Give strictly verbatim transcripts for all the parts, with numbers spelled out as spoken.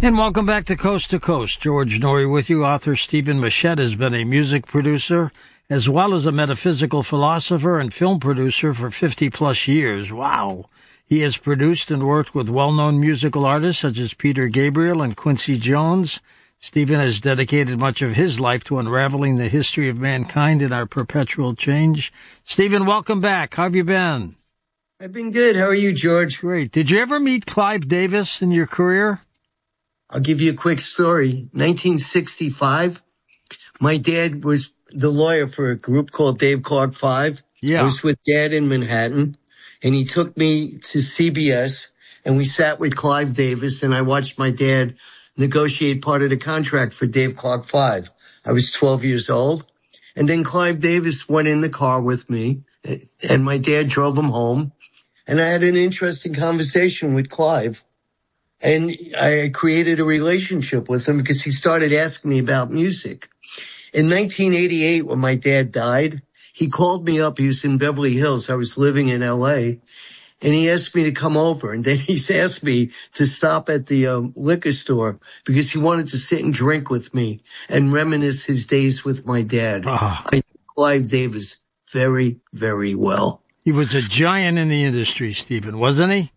And welcome back to Coast to Coast. George Noory with you. Author Stephen Machette has been a music producer as well as a metaphysical philosopher and film producer for fifty plus years. Wow. He has produced and worked with well-known musical artists such as Peter Gabriel and Quincy Jones. Stephen has dedicated much of his life to unraveling the history of mankind and our perpetual change. Stephen, welcome back. How have you been? I've been good. How are you, George? Great. Did you ever meet Clive Davis in your career? I'll give you a quick story. nineteen sixty-five, my dad was the lawyer for a group called Dave Clark Five. Yeah. I was with Dad in Manhattan, and he took me to C B S, and we sat with Clive Davis, and I watched my dad negotiate part of the contract for Dave Clark Five. I was twelve years old, and then Clive Davis went in the car with me, and my dad drove him home, and I had an interesting conversation with Clive. And I created a relationship with him because he started asking me about music. In nineteen eighty-eight, when my dad died, he called me up. He was in Beverly Hills. I was living in L A. And he asked me to come over. And then he's asked me to stop at the um, liquor store because he wanted to sit and drink with me and reminisce his days with my dad. Oh. I know Clive Davis very, very well. He was a giant in the industry, Stephen, wasn't he?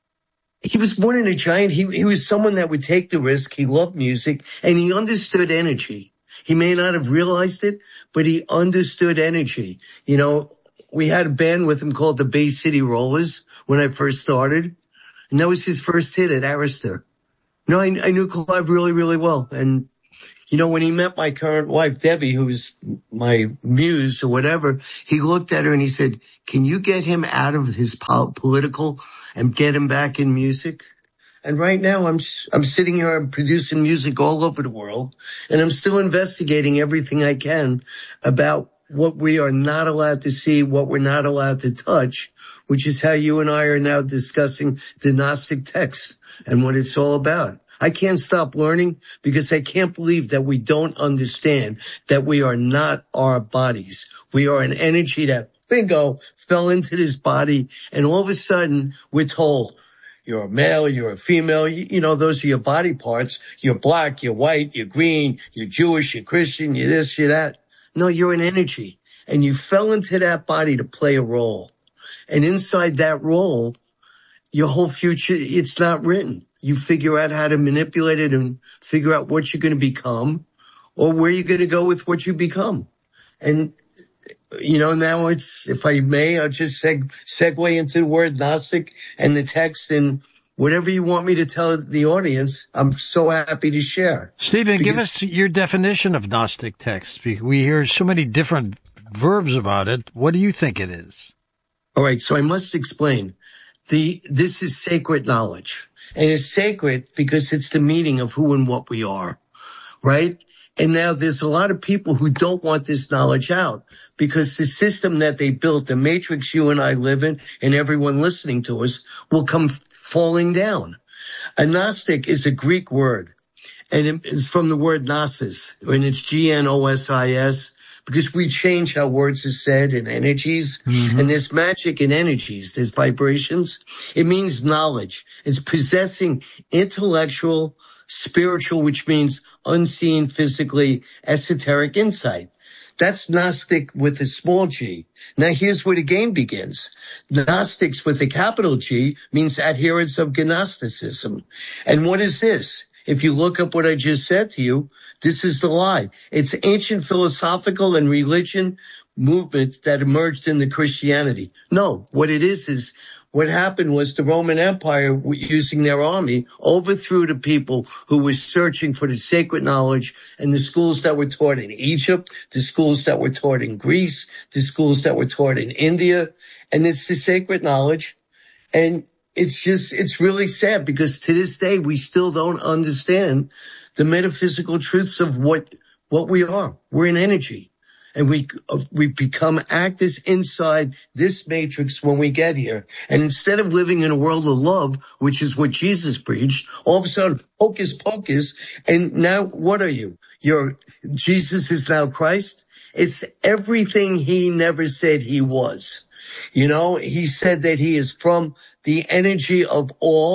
He was more than a giant. He, he was someone that would take the risk. He loved music, and he understood energy. He may not have realized it, but he understood energy. You know, we had a band with him called the Bay City Rollers when I first started, and that was his first hit at Arista. No, I, I knew Clive really, really well. And, you know, when he met my current wife, Debbie, who's my muse or whatever, he looked at her and he said, can you get him out of his po- political and get him back in music? And right now I'm, I'm sitting here, I'm producing music all over the world, and I'm still investigating everything I can about what we are not allowed to see, what we're not allowed to touch, which is how you and I are now discussing the Gnostic text and what it's all about. I can't stop learning because I can't believe that we don't understand that we are not our bodies. We are an energy that, bingo, fell into this body, and all of a sudden we're told, you're a male, you're a female, you, you know, those are your body parts. You're black, you're white, you're green, you're Jewish, you're Christian, you're this, you're that. No, you're an energy, and you fell into that body to play a role. And inside that role, your whole future, it's not written. You figure out how to manipulate it and figure out what you're going to become or where you're going to go with what you become. And, you know, now it's, if I may, I'll just seg- segue into the word Gnostic and the text, and whatever you want me to tell the audience, I'm so happy to share. Stephen, because- give us your definition of Gnostic text. We hear so many different verbs about it. What do you think it is? All right, so I must explain. The This is sacred knowledge. And it's sacred because it's the meaning of who and what we are, right? And now there's a lot of people who don't want this knowledge out because the system that they built, the matrix you and I live in, and everyone listening to us, will come falling down. A Gnostic is a Greek word, and it's from the word gnosis, and it's G N O S I S, because we change how words are said and energies. Mm-hmm. And there's magic in energies. There's vibrations. It means knowledge. It's possessing intellectual, spiritual, which means unseen, physically, esoteric insight. That's Gnostic with a small g. Now here's where the game begins. Gnostics with a capital G means adherents of Gnosticism. And what is this? If you look up what I just said to you, this is the lie. It's ancient philosophical and religion movement that emerged in the Christianity. No, what it is is what happened was the Roman Empire, using their army, overthrew the people who were searching for the sacred knowledge, and the schools that were taught in Egypt, the schools that were taught in Greece, the schools that were taught in India, and it's the sacred knowledge. And it's just, it's really sad because to this day, we still don't understand the metaphysical truths of what, what we are. We're an energy, and we, we become actors inside this matrix when we get here. And instead of living in a world of love, which is what Jesus preached, all of a sudden, hocus pocus. And now what are you? You're, Jesus is now Christ. It's everything he never said he was. You know, he said that he is from the energy of all,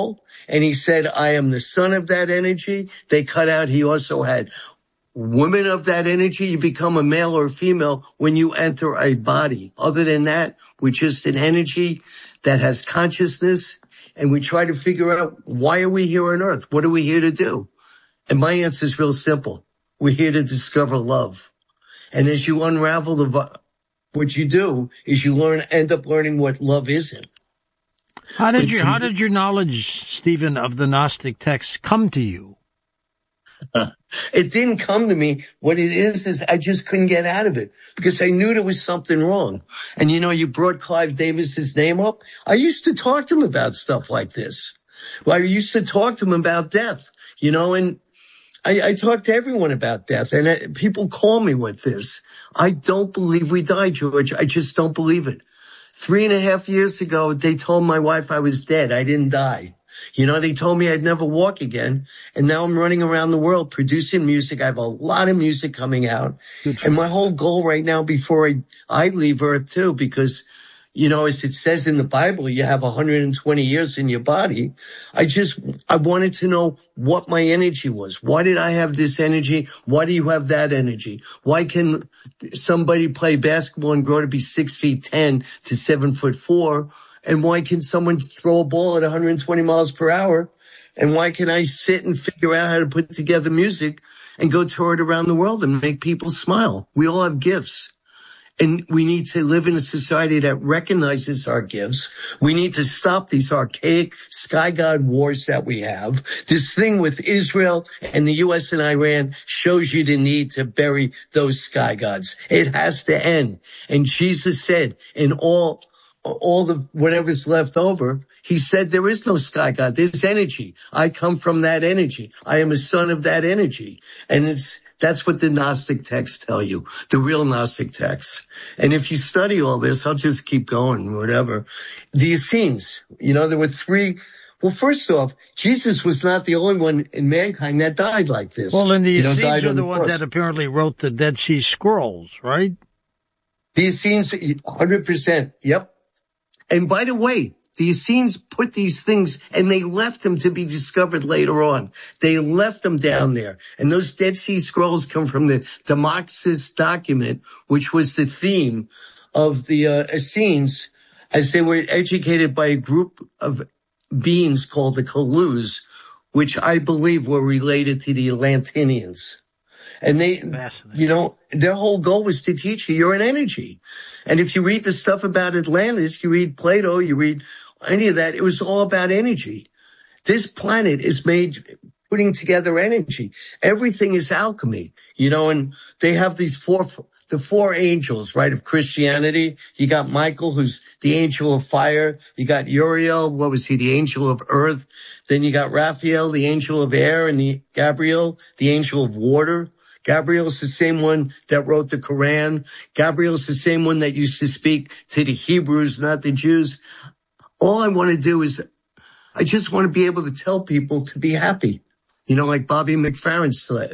and he said, I am the son of that energy. They cut out, he also had women of that energy. You become a male or a female when you enter a body. Other than that, we're just an energy that has consciousness, and we try to figure out, why are we here on earth? What are we here to do? And my answer is real simple. We're here to discover love. And as you unravel the, what you do is you learn, end up learning what love isn't. How did you, how did your knowledge, Stephen, of the Gnostic texts come to you? Uh, it didn't come to me. What it is, is I just couldn't get out of it because I knew there was something wrong. And, you know, you brought Clive Davis's name up. I used to talk to him about stuff like this. Well, I used to talk to him about death, you know, and I, I talk to everyone about death, and uh, people call me with this. I don't believe we die, George. I just don't believe it. Three and a half years ago, they told my wife I was dead. I didn't die. You know, they told me I'd never walk again. And now I'm running around the world producing music. I have a lot of music coming out. And my whole goal right now, before I, I leave Earth too, because, you know, as it says in the Bible, you have one hundred twenty years in your body. I just, I wanted to know what my energy was. Why did I have this energy? Why do you have that energy? Why can somebody play basketball and grow to be six feet ten to seven foot four? And why can someone throw a ball at one hundred twenty miles per hour? And why can I sit and figure out how to put together music and go tour it around the world and make people smile? We all have gifts. And we need to live in a society that recognizes our gifts. We need to stop these archaic sky god wars that we have. This thing with Israel and the U S and Iran shows you the need to bury those sky gods. It has to end. And Jesus said, in all, all the, whatever's left over, he said, there is no sky god. There's energy. I come from that energy. I am a son of that energy. And it's, that's what the Gnostic texts tell you, the real Gnostic texts. And if you study all this, I'll just keep going, whatever. The Essenes, you know, there were three. Well, first off, Jesus was not the only one in mankind that died like this. Well, and the you know, Essenes are the, the ones cross. that apparently wrote the Dead Sea Scrolls, right? The Essenes, one hundred percent. Yep. And by the way, the Essenes put these things, and they left them to be discovered later on. They left them down there. And those Dead Sea Scrolls come from the Demoxys document, which was the theme of the uh, Essenes as they were educated by a group of beings called the Kaluz, which I believe were related to the Atlanteans. And they, you know, their whole goal was to teach you you're an energy. And if you read the stuff about Atlantis, you read Plato, you read any of that, it was all about energy. This planet is made putting together energy. Everything is alchemy, you know, and they have these four, the four angels, right, of Christianity. You got Michael, who's the angel of fire. You got Uriel, what was he, the angel of earth. Then you got Raphael, the angel of air, and the Gabriel, the angel of water. Gabriel's the same one that wrote the Quran. Gabriel's the same one that used to speak to the Hebrews, not the Jews. All I want to do is, I just want to be able to tell people to be happy. You know, like Bobby McFerrin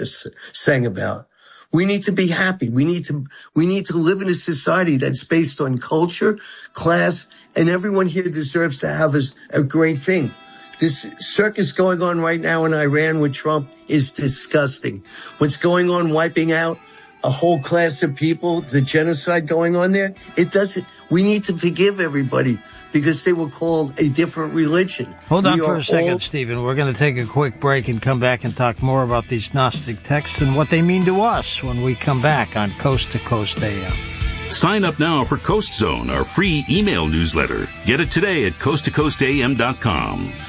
sang about. We need to be happy. We need to, we need to live in a society that's based on culture, class, and everyone here deserves to have a, a great thing. This circus going on right now in Iran with Trump is disgusting. What's going on, wiping out a whole class of people, the genocide going on there, it doesn't, we need to forgive everybody because they were called a different religion. Hold on we for a second, all... Stephen. We're going to take a quick break and come back and talk more about these Gnostic texts and what they mean to us when we come back on Coast to Coast A M. Sign up now for Coast Zone, our free email newsletter. Get it today at coast to coast a m dot com.